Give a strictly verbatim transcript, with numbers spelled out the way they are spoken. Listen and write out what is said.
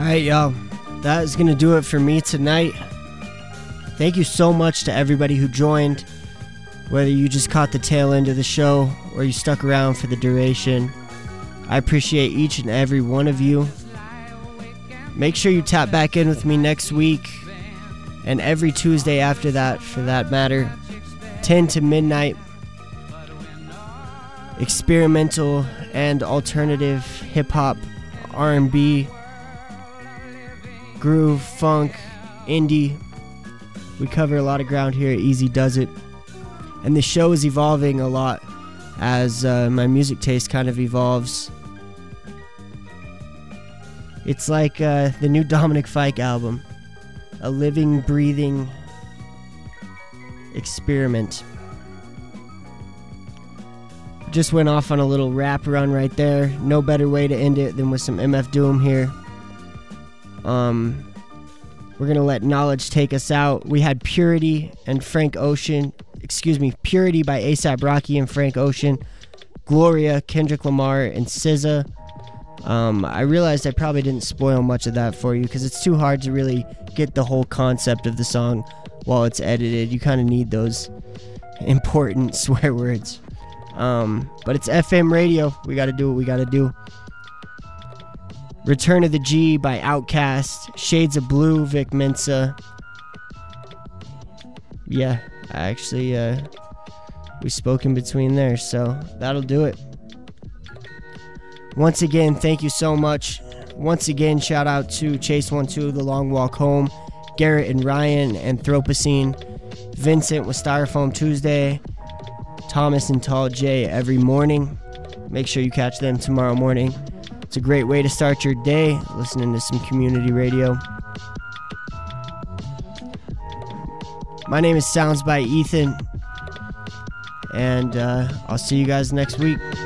right, y'all. That is going to do it for me tonight. Thank you so much to everybody who joined, whether you just caught the tail end of the show or you stuck around for the duration. I appreciate each and every one of you. Make sure you tap back in with me next week and every Tuesday after that, for that matter, ten to midnight. Experimental and alternative hip-hop, R and B, groove, funk, indie. We cover a lot of ground here at Easy Does It. And the show is evolving a lot as uh, my music taste kind of evolves. It's like uh, the new Dominic Fike album, a living, breathing experiment. Just went off on a little rap run right there. No better way to end it than with some M F Doom here. Um, we're gonna let Knowledge take us out. We had Purity and Frank Ocean. Excuse me, Purity by A$AP Rocky and Frank Ocean. Gloria, Kendrick Lamar, and S Z A. Um, I realized I probably didn't spoil much of that for you because it's too hard to really get the whole concept of the song while it's edited. You kind of need those important swear words. Um, but it's F M radio. We got to do what we got to do. Return of the G by Outkast. Shades of Blue, Vic Mensa. Yeah, I actually, uh, we spoke in between there, so that'll do it. Once again, thank you so much. Once again, shout out to Chase one two, The Long Walk Home, Garrett and Ryan, Anthropocene, Vincent with Styrofoam Tuesday, Thomas and Tall J every morning. Make sure you catch them tomorrow morning. It's a great way to start your day, listening to some community radio. My name is Sounds by Ethan, and uh, I'll see you guys next week.